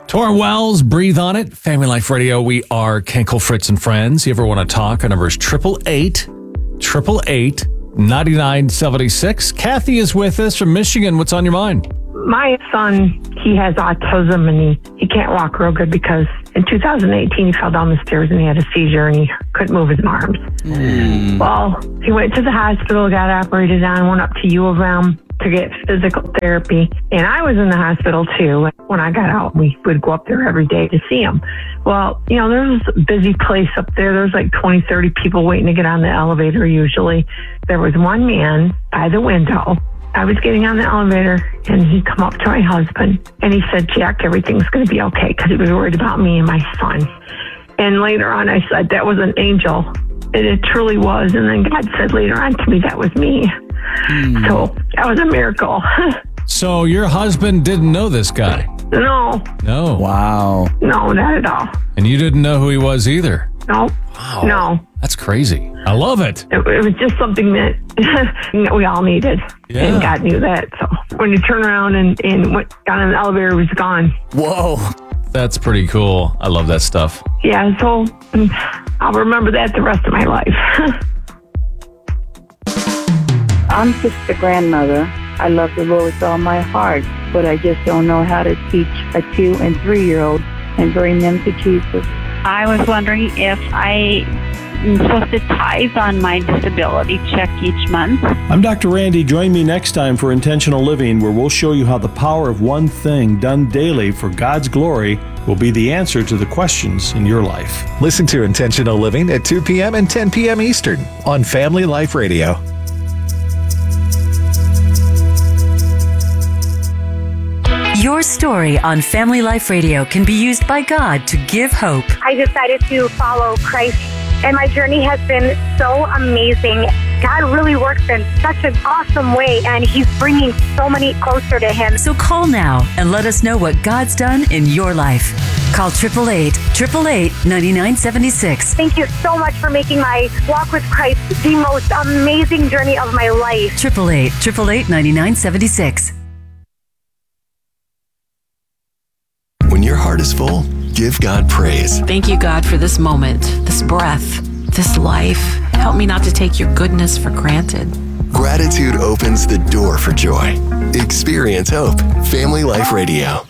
Tora Wells, Breathe on It. Family Life Radio. We are Kenkel, Fritz, and Friends. You ever want to talk? Our number is 888-9976. Kathy is with us from Michigan. What's on your mind? My son, he has autism and he can't walk real good because in 2018 he fell down the stairs and he had a seizure and he couldn't move his arms. Well, he went to the hospital, got operated on, went up to U of M to get physical therapy. And I was in the hospital too. When I got out, we would go up there every day to see him. Well, you know, there's a busy place up there. There's like 20, 30 people waiting to get on the elevator usually. There was one man by the window. I was getting on the elevator and he come up to my husband and he said, Jack, everything's going to be okay, because he was worried about me and my son. And later on I said, that was an angel. And it truly was. And then God said later on to me, that was me. So that was a miracle. So your husband didn't know this guy? No. No. Wow. No, not at all. And you didn't know who he was either? No. Wow. No. That's crazy. I love it. It was just something that we all needed. Yeah. And God knew that. So when you turn around and got on the elevator, it was gone. Whoa. That's pretty cool. I love that stuff. Yeah, so I'll remember that the rest of my life. I'm just a grandmother. I love the Lord with all my heart, but I just don't know how to teach a 2- and 3-year-old and bring them to Jesus. I was wondering if I'm supposed to tithe on my disability check each month. I'm Dr. Randy. Join me next time for Intentional Living, where we'll show you how the power of one thing done daily for God's glory will be the answer to the questions in your life. Listen to Intentional Living at 2 p.m. and 10 p.m. Eastern on Family Life Radio. Your story on Family Life Radio can be used by God to give hope. I decided to follow Christ, and my journey has been so amazing. God really works in such an awesome way, and He's bringing so many closer to Him. So call now and let us know what God's done in your life. Call 888-9976. Thank you so much for making my walk with Christ the most amazing journey of my life. 888-9976. When your heart is full, give God praise. Thank you, God, for this moment, this breath, this life. Help me not to take your goodness for granted. Gratitude opens the door for joy. Experience hope. Family Life Radio.